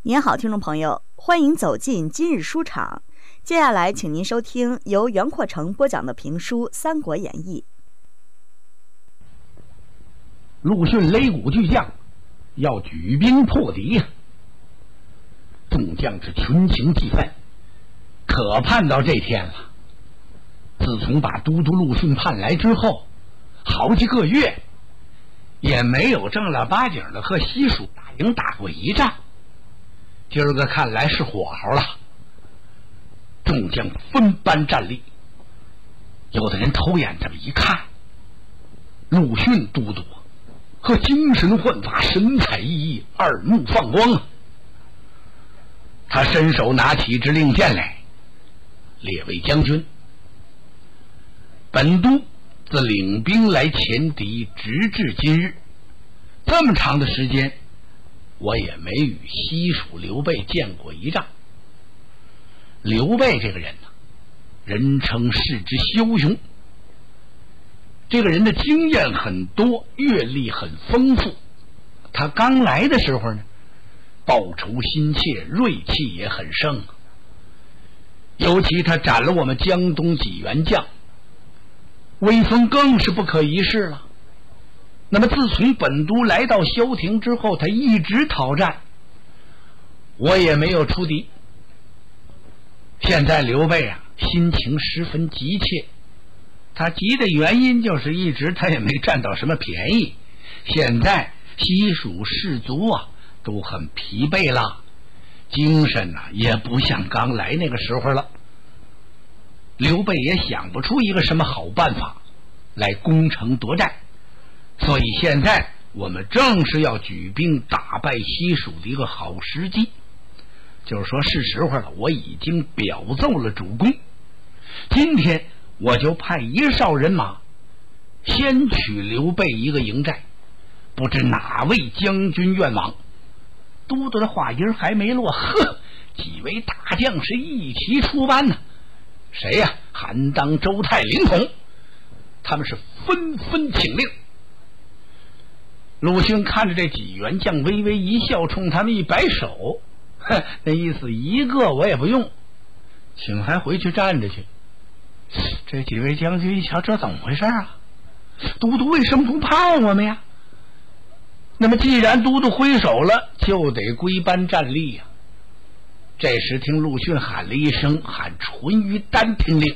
您好，听众朋友，欢迎走进今日书场。接下来，请您收听由袁阔成播讲的评书《三国演义》。 陆逊擂鼓巨将，要举兵破敌呀！众将是群情激愤，可盼到这天了。自从把都督陆逊盼来之后，好几个月也没有正儿八经的和西蜀大营打过一仗。今儿个看来是火候了，众将分班站立。有的人偷眼这么一看，陆逊都督和精神焕发，神采奕奕，耳目放光啊！他伸手拿起支令箭来，列位将军，本都自领兵来前敌，直至今日，这么长的时间，我也没与西蜀刘备见过一仗。刘备这个人呢，人称世之枭雄。这个人的经验很多，阅历很丰富。他刚来的时候呢，报仇心切，锐气也很盛。尤其他斩了我们江东几员将，威风更是不可一世了。那么自从本都来到萧亭之后，他一直讨战，我也没有出敌。现在刘备啊，心情十分急切，他急的原因就是一直他也没占到什么便宜。现在西蜀士卒啊都很疲惫了，精神啊也不像刚来那个时候了。刘备也想不出一个什么好办法来攻城夺寨，所以现在我们正是要举兵打败西蜀的一个好时机。就是说是时候了，我已经表奏了主公，今天我就派一哨人马先取刘备一个营寨，不知哪位将军愿往。都督的话音还没落，几位大将是一齐出班呢。谁呀？韩当、周泰、凌统，他们是纷纷请令。鲁迅看着这几员将微微一笑，冲他们一摆手，那意思一个我也不用，请还回去站着去。这几位将军一瞧，这怎么回事啊？都督为什么不派我们呀？那么既然都督挥手了，就得归班站立呀。这时听陆逊喊了一声，喊淳于丹听令。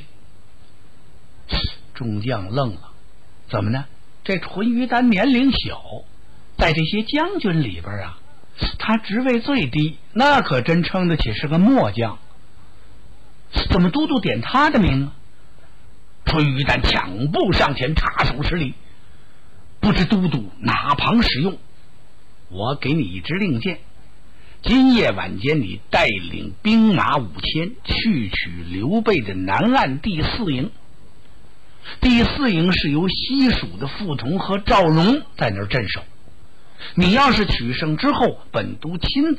众将愣了，怎么呢？这淳于丹年龄小，在这些将军里边啊，他职位最低，那可真称得起是个末将。怎么都督点他的名啊？淳于丹抢步上前，插手施礼，不知都督哪旁使用？我给你一支令箭，今夜晚间你带领兵马5000去取刘备的南岸第4营。第4营是由西蜀的傅同和赵荣在那儿镇守。你要是取胜之后，本都亲